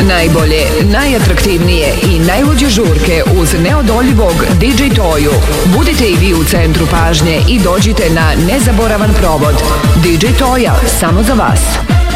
Najbolje, najatraktivnije i najluđe žurke uz neodoljivog DJ Toju. Budite i vi u centru pažnje i dođite na nezaboravan provod. DJ Toja, samo za vas.